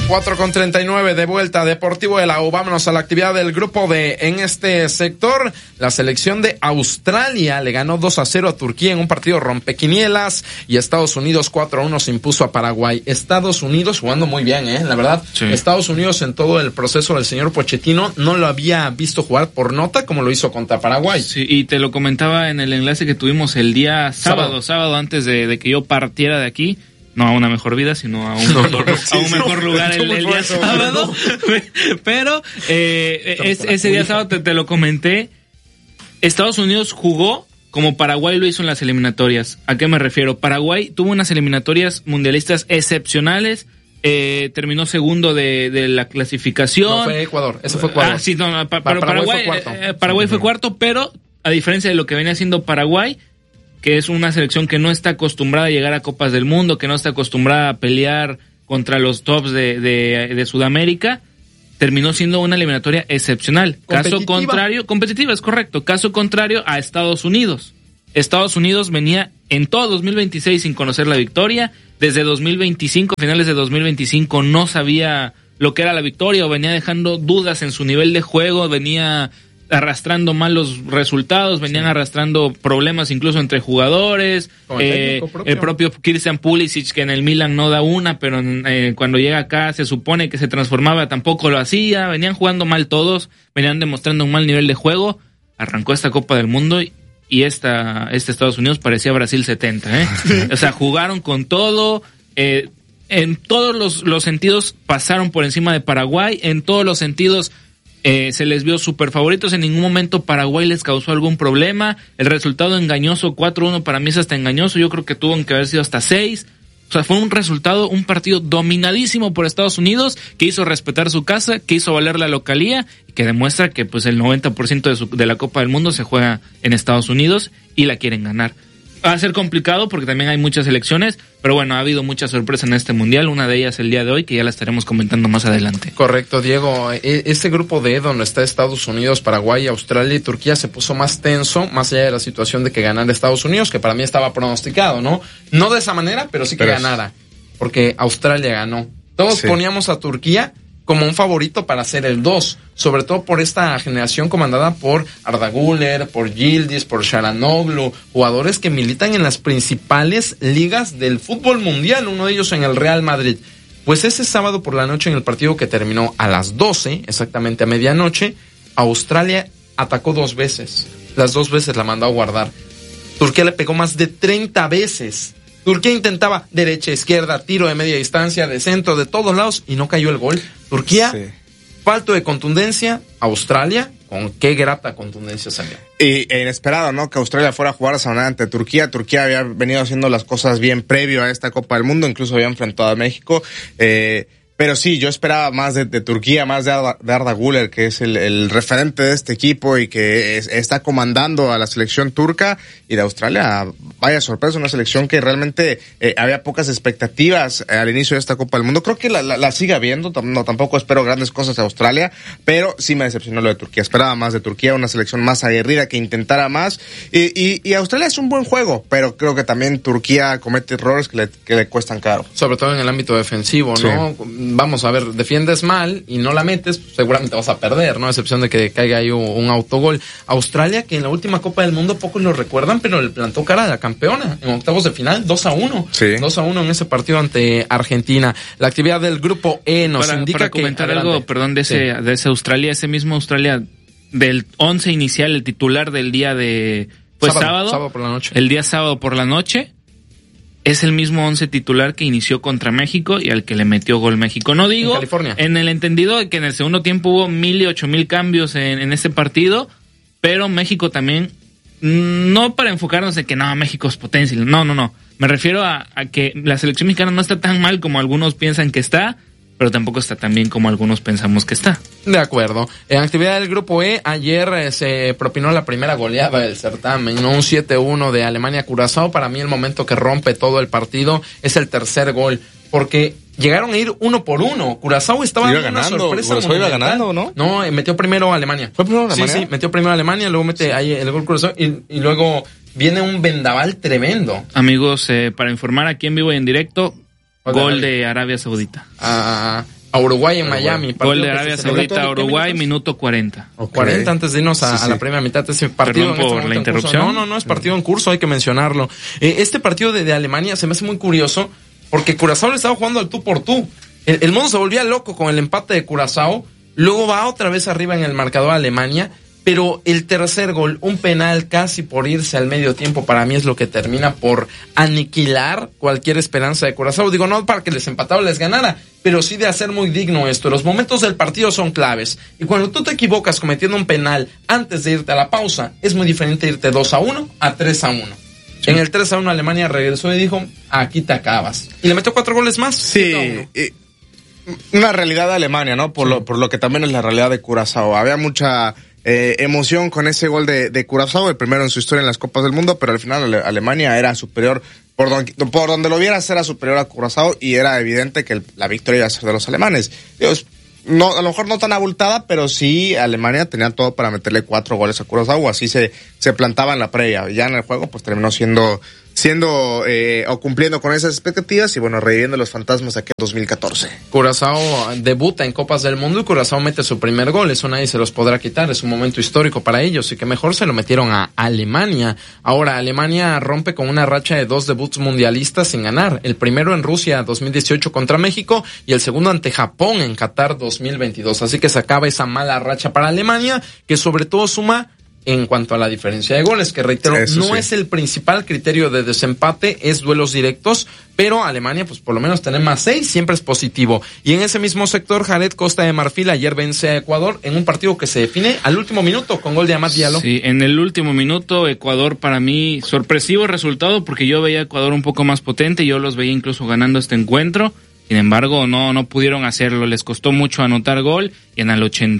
4:39 de vuelta, Deportivo de la U. Vámonos a la actividad del grupo D. En este sector, la selección de Australia le ganó 2-0 a Turquía en un partido rompequinielas, y Estados Unidos 4-1 se impuso a Paraguay. Estados Unidos jugando muy bien, la verdad. Sí. Estados Unidos, en todo el proceso del señor Pochettino, no lo había visto jugar por nota como lo hizo contra Paraguay. Sí, y te lo comentaba en el enlace que tuvimos el día sábado antes de que yo partiera de aquí. No a una mejor vida, sino a un mejor lugar el día sábado. Pero ese día sábado te lo comenté. Estados Unidos jugó como Paraguay lo hizo en las eliminatorias. ¿A qué me refiero? Paraguay tuvo unas eliminatorias mundialistas excepcionales. Terminó segundo de la clasificación. No, fue Ecuador. Eso fue Ecuador. Sí, no, Paraguay fue cuarto, pero a diferencia de lo que venía haciendo Paraguay, que es una selección que no está acostumbrada a llegar a Copas del Mundo, que no está acostumbrada a pelear contra los tops de Sudamérica, terminó siendo una eliminatoria excepcional. Competitiva, es correcto. Caso contrario a Estados Unidos. Estados Unidos venía en todo 2026 sin conocer la victoria. Desde 2025, finales de 2025, no sabía lo que era la victoria, o venía dejando dudas en su nivel de juego, venía arrastrando malos resultados, venían arrastrando problemas incluso entre jugadores, el propio Christian Pulisic, que en el Milan no da una, pero cuando llega acá se supone que se transformaba, tampoco lo hacía, venían jugando mal todos, venían demostrando un mal nivel de juego. Arrancó esta Copa del Mundo y este Estados Unidos parecía Brasil 70, O sea, jugaron con todo, en todos los sentidos pasaron por encima de Paraguay, en todos los sentidos se les vio súper favoritos. En ningún momento Paraguay les causó algún problema. El resultado engañoso, 4-1, para mí es hasta engañoso. Yo creo que tuvo que haber sido hasta 6. O sea, fue un partido dominadísimo por Estados Unidos, que hizo respetar su casa, que hizo valer la localía, y que demuestra que pues el 90% de la Copa del Mundo se juega en Estados Unidos y la quieren ganar. Va a ser complicado porque también hay muchas elecciones, pero bueno, ha habido mucha sorpresa en este mundial, una de ellas el día de hoy, que ya la estaremos comentando más adelante. Correcto, Diego. Este grupo D, donde está Estados Unidos, Paraguay, Australia y Turquía, se puso más tenso, más allá de la situación de que ganara Estados Unidos, que para mí estaba pronosticado, ¿no? No de esa manera, pero sí que ganara, porque Australia ganó. Todos poníamos a Turquía como un favorito para ser el 2, sobre todo por esta generación comandada por Arda Güler, por Yildiz, por Sharanoglu, jugadores que militan en las principales ligas del fútbol mundial, uno de ellos en el Real Madrid. Pues ese sábado por la noche, en el partido que terminó a las 12, exactamente a medianoche, Australia atacó 2 veces, las 2 veces la mandó a guardar. Turquía le pegó más de 30 veces. Turquía intentaba derecha, izquierda, tiro de media distancia, de centro, de todos lados, y no cayó el gol. Turquía, falto de contundencia. Australia, con qué grata contundencia salió. Y inesperado, ¿no? Que Australia fuera a jugar esa manera ante Turquía. Turquía había venido haciendo las cosas bien previo a esta Copa del Mundo, incluso había enfrentado a México. Pero sí, yo esperaba más de Turquía, más de Arda Güler, que es el referente de este equipo y que está comandando a la selección turca. Y de Australia, vaya sorpresa, una selección que realmente había pocas expectativas al inicio de esta Copa del Mundo. Creo que la sigue habiendo, tampoco espero grandes cosas de Australia, pero sí me decepcionó lo de Turquía. Esperaba más de Turquía, una selección más aguerrida que intentara más. Y Australia es un buen juego, pero creo que también Turquía comete errores que le cuestan caro. Sobre todo en el ámbito defensivo, ¿no? Sí. Vamos a ver, defiendes mal y no la metes, pues seguramente vas a perder, ¿no? A excepción de que caiga ahí un autogol. Australia, que en la última Copa del Mundo pocos lo recuerdan, pero le plantó cara a la campeona en octavos de final, 2-1. Sí. 2-1 en ese partido ante Argentina. La actividad del grupo E nos indica para comentar que, algo, perdón, de ese Australia, ese mismo Australia del 11 inicial, el titular del día de sábado por la noche. El día sábado por la noche. Es el mismo 11 titular que inició contra México y al que le metió gol México. No digo, en California, en el entendido de que en el segundo tiempo hubo 1,000 y 8,000 cambios en este partido, pero México también, no para enfocarnos en que no, México es potencia, no. Me refiero a que la selección mexicana no está tan mal como algunos piensan que está, pero tampoco está tan bien como algunos pensamos que está. De acuerdo. En actividad del grupo E, ayer se propinó la primera goleada del certamen, ¿no? Un 7-1 de Alemania-Curazao. Para mí el momento que rompe todo el partido es el tercer gol, porque llegaron a ir 1-1. Curazao estaba dando una sorpresa. Curazao iba ganando, ¿no? No, metió primero a Alemania. ¿Fue primero Alemania? Sí, metió primero a Alemania, luego mete ahí el gol Curazao y luego viene un vendaval tremendo. Amigos, para informar aquí en vivo y en directo, gol de Arabia Saudita. A Uruguay en Miami. Gol de Arabia Saudita a Uruguay, minuto 40. O 40 antes de irnos a la primera mitad de ese partido. Perdón por la interrupción. No, es partido en curso, hay que mencionarlo. Este partido de Alemania se me hace muy curioso porque Curazao le estaba jugando al tú por tú. El mundo se volvía loco con el empate de Curazao, luego va otra vez arriba en el marcador Alemania, pero el tercer gol, un penal casi por irse al medio tiempo, para mí es lo que termina por aniquilar cualquier esperanza de Curazao. Digo, no para que les empatara o les ganara, pero sí de hacer muy digno esto. Los momentos del partido son claves, y cuando tú te equivocas cometiendo un penal antes de irte a la pausa, es muy diferente irte 2-1 a 3-1. Sí. En el 3-1 Alemania regresó y dijo, aquí te acabas. Y le metió 4 goles más. Sí, una realidad de Alemania, ¿no? Por lo que también es la realidad de Curazao. Había mucha emoción con ese gol de Curazao, el primero en su historia en las Copas del Mundo, pero al final Alemania era superior, por donde lo vieras era superior a Curazao, y era evidente que la victoria iba a ser de los alemanes. No, a lo mejor no tan abultada, pero sí Alemania tenía todo para meterle 4 goles a Curazao, así se plantaba en la previa. Ya en el juego pues terminó siendo o cumpliendo con esas expectativas y bueno, reviviendo los fantasmas de aquel 2014. Curazao debuta en Copas del Mundo y Curazao mete su primer gol, eso nadie se los podrá quitar, es un momento histórico para ellos y que mejor se lo metieron a Alemania. Ahora, Alemania rompe con una racha de 2 debuts mundialistas sin ganar, el primero en Rusia 2018 contra México y el segundo ante Japón en Qatar 2022, así que se acaba esa mala racha para Alemania, que sobre todo suma en cuanto a la diferencia de goles, que reitero, no es el principal criterio de desempate, es duelos directos, pero Alemania, pues por lo menos tener más 6 siempre es positivo. Y en ese mismo sector, Jared, Costa de Marfil ayer vence a Ecuador en un partido que se define al último minuto con gol de Amad Diallo. Sí, en el último minuto, Ecuador para mí, sorpresivo resultado, porque yo veía a Ecuador un poco más potente, yo los veía incluso ganando este encuentro. Sin embargo, no pudieron hacerlo, les costó mucho anotar gol, y en el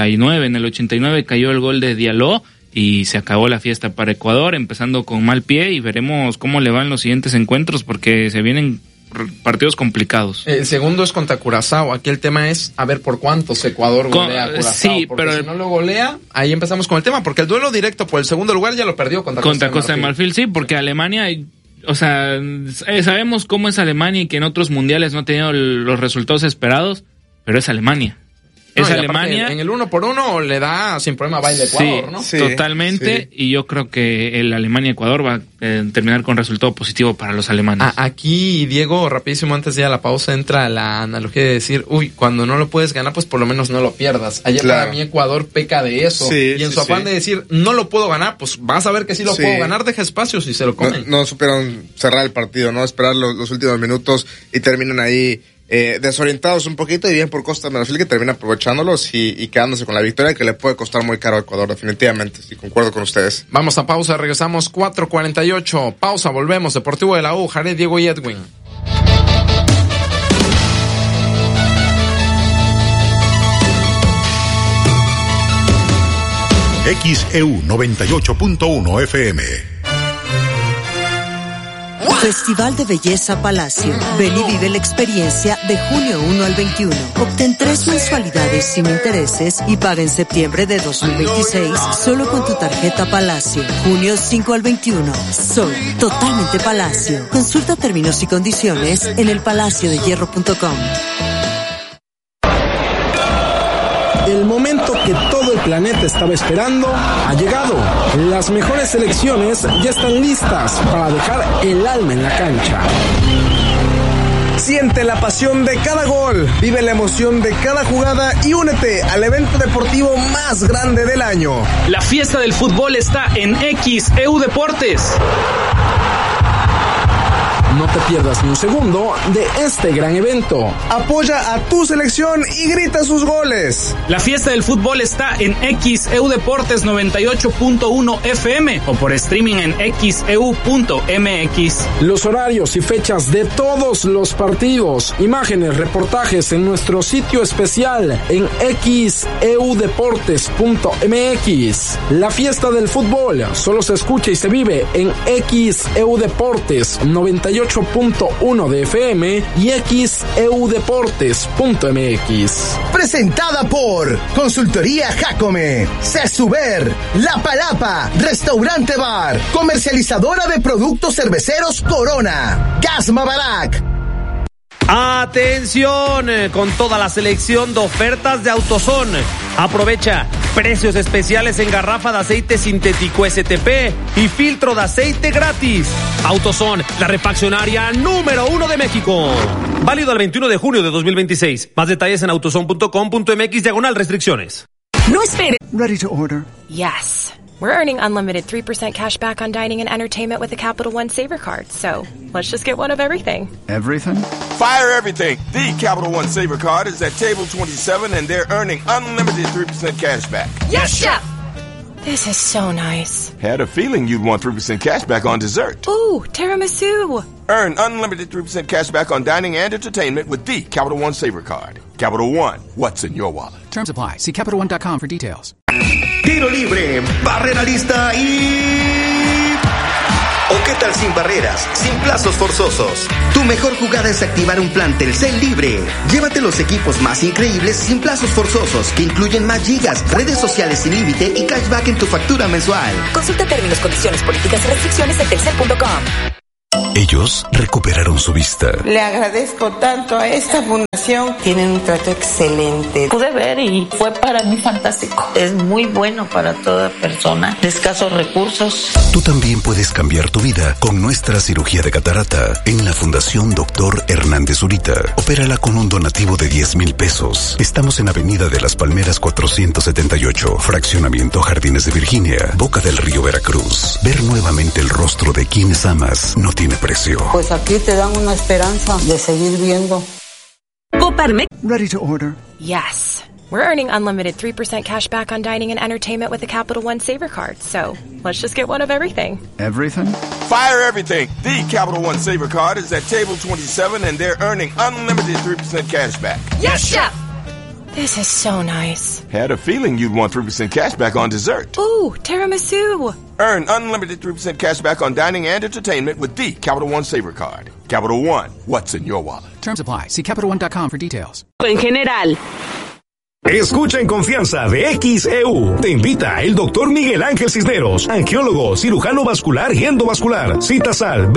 89 cayó el gol de Diallo, y se acabó la fiesta para Ecuador, empezando con mal pie, y veremos cómo le van los siguientes encuentros, porque se vienen partidos complicados. El segundo es contra Curazao, aquí el tema es a ver por cuántos Ecuador golea a Curazao, sí, pero si no lo golea, ahí empezamos con el tema, porque el duelo directo por el segundo lugar ya lo perdió contra Costa de Marfil, sí, porque Alemania, o sea, sabemos cómo es Alemania y que en otros mundiales no ha tenido los resultados esperados, pero es Alemania. Es Alemania. En el 1-1 le da sin problema baile Ecuador, sí, ¿no? Sí, totalmente. Sí. Y yo creo que el Alemania-Ecuador va a terminar con resultado positivo para los alemanes. Aquí, Diego, rapidísimo antes de ir a la pausa, entra la analogía de decir, cuando no lo puedes ganar, pues por lo menos no lo pierdas. Ayer para mí Ecuador peca de eso. Sí, y en su afán de decir, no lo puedo ganar, pues vas a ver que sí lo puedo ganar, deja espacios y se lo comen. No supieron cerrar el partido, ¿no? Esperar los últimos minutos y terminan ahí desorientados un poquito, y bien por Costa de Marfil, que termina aprovechándolos y quedándose con la victoria, que le puede costar muy caro a Ecuador, definitivamente. Sí, concuerdo con ustedes. Vamos a pausa, regresamos 4:48. Pausa, volvemos. Deportivo de la U, Jared, Diego y Edwin. XEU 98.1 FM. Festival de Belleza Palacio. Ven y vive la experiencia de junio 1 al 21. Obtén 3 mensualidades sin intereses y paga en septiembre de 2026 solo con tu tarjeta Palacio. Junio 5 al 21. Soy totalmente Palacio. Consulta términos y condiciones en elpalaciodehierro.com. El momento que todo el planeta estaba esperando ha llegado. Las mejores selecciones ya están listas para dejar el alma en la cancha. Siente la pasión de cada gol, vive la emoción de cada jugada y únete al evento deportivo más grande del año. La fiesta del fútbol está en XEU Deportes. No te pierdas ni un segundo de este gran evento. Apoya a tu selección y grita sus goles. La fiesta del fútbol está en XEU Deportes 98.1 FM o por streaming en xeu.mx. Los horarios y fechas de todos los partidos, imágenes, reportajes en nuestro sitio especial en xeudeportes.mx. La fiesta del fútbol solo se escucha y se vive en XEU Deportes 98.1 de FM y xeudeportes.mx. Presentada por Consultoría Jacome, Cesuber, La Palapa, Restaurante Bar, comercializadora de productos cerveceros Corona, Gas Mabarak. Atención, con toda la selección de ofertas de AutoZone. Aprovecha precios especiales en garrafa de aceite sintético STP y filtro de aceite gratis. AutoZone, la refaccionaria número 1 de México. Válido al 21 de junio de 2026. Más detalles en autozone.com.mx/restricciones. No espere. Ready to order. Yes. We're earning unlimited 3% cash back on dining and entertainment with the Capital One Saver Card. So, let's just get one of everything. Everything? Fire everything. The Capital One Saver Card is at table 27 and they're earning unlimited 3% cash back. Yes, Chef! This is so nice. Had a feeling you'd want 3% cash back on dessert. Ooh, tiramisu. Earn unlimited 3% cash back on dining and entertainment with the Capital One Saver Card. Capital One, what's in your wallet? Terms apply. See CapitalOne.com for details. Tiro libre, barrera lista y... ¿O qué tal sin barreras, sin plazos forzosos? Tu mejor jugada es activar un plan Telcel libre. Llévate los equipos más increíbles sin plazos forzosos, que incluyen más gigas, redes sociales sin límite y cashback en tu factura mensual. Consulta términos, condiciones, políticas y restricciones en telcel.com. Ellos recuperaron su vista. Le agradezco tanto a esta fundación. Tienen un trato excelente. Pude ver y fue para mí fantástico. Es muy bueno para toda persona de escasos recursos. Tú también puedes cambiar tu vida con nuestra cirugía de catarata en la Fundación Dr. Hernández Zurita. Opérala con un donativo de 10,000 pesos. Estamos en Avenida de las Palmeras 478, Fraccionamiento Jardines de Virginia, Boca del Río, Veracruz. Ver nuevamente el rostro de quienes amas no tiene precio. Pues aquí te dan una esperanza de seguir viendo. Coparmex. Ready to order. Yes. We're earning unlimited 3% cash back on dining and entertainment with the Capital One Saver Card. So, let's just get one of everything. Everything? Fire everything. The Capital One Saver Card is at table 27 and they're earning unlimited 3% cash back. Yes, Chef! This is so nice. Had a feeling you'd want 3% cash back on dessert. Ooh, tiramisu. Earn unlimited 3% cash back on dining and entertainment with the Capital One Saver Card. Capital One, what's in your wallet? Terms apply. See CapitalOne.com for details. En general. Escucha en confianza de XEU. Te invita el doctor Miguel Ángel Cisneros, angiólogo, cirujano vascular y endovascular. Citas al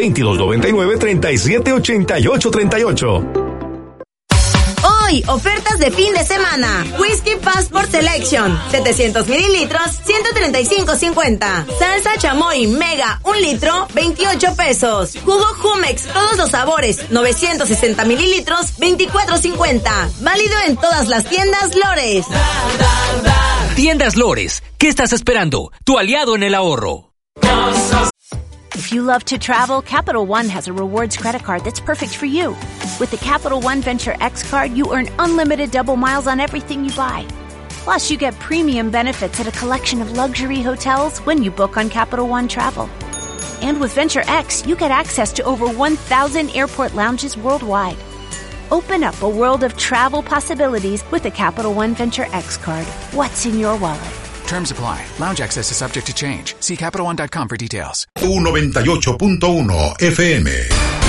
2299-378838. Hoy, ofertas de fin de semana. Whisky Passport Selection, 700 mililitros, 135.50. Salsa chamoy Mega, 1 litro, 28 pesos. Jugo Jumex, todos los sabores, 960 mililitros, 24.50. Válido en todas las tiendas Lores. Tiendas Lores, ¿qué estás esperando? Tu aliado en el ahorro. If you love to travel, Capital One has a rewards credit card that's perfect for you. With the Capital One Venture X card, you earn unlimited double miles on everything you buy. Plus, you get premium benefits at a collection of luxury hotels when you book on Capital One Travel. And with Venture X, you get access to over 1,000 airport lounges worldwide. Open up a world of travel possibilities with the Capital One Venture X card. What's in your wallet? Terms apply. Lounge access is subject to change. See CapitalOne.com for details. U98.1 FM.